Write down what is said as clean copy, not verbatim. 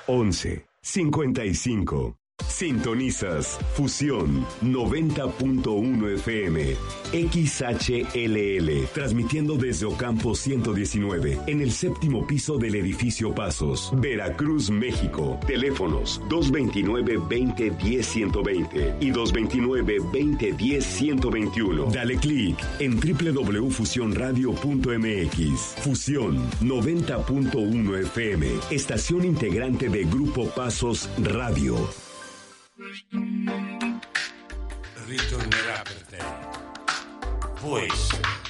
1155. Sintonizas Fusión 90.1 FM XHLL, transmitiendo desde Ocampo 119, en el séptimo piso del edificio Pasos, Veracruz, México. Teléfonos 229-2010-120 y 229-2010-121. Dale clic en www.fusionradio.mx. Fusión 90.1 FM, estación integrante de Grupo Pasos Radio. Ritornerà per te. Voice